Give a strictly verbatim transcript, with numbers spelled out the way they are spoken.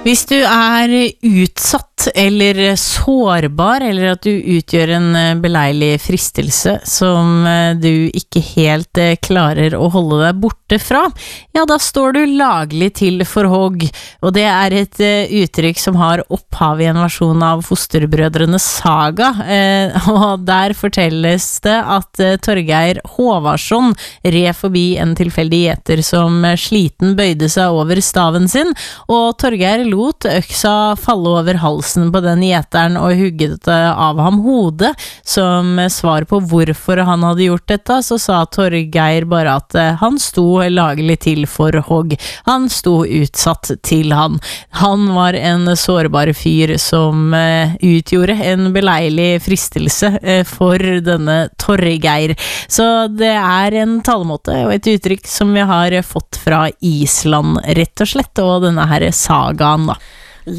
Hvis du er utsatt eller sårbar, eller at du utgjør en beleilig fristelse som du ikke helt klarer å holde deg borte fra, ja, da står du laglig til for hogg. Og det er et uttrykk som har opphav i en versjon av Fosterbrødrenes saga, og der fortelles det at Torgeir Håvarsson red forbi en tilfeldig gjeter som sliten bøyde seg over staven sin, og Torgeir lot øksa falle over halsen på den gjeteren og hugget av ham hodet. Som svar på hvorfor han hadde gjort dette, så sa Torgeir bare at han sto laglig til for hogg. Han sto utsatt til han. Han var en sårbar fyr som utgjorde en beleilig fristelse for denne Torgeir. Så det er en talemåte og et uttrykk som vi har fått fra Island, rett og slett, og denne her sagaen da.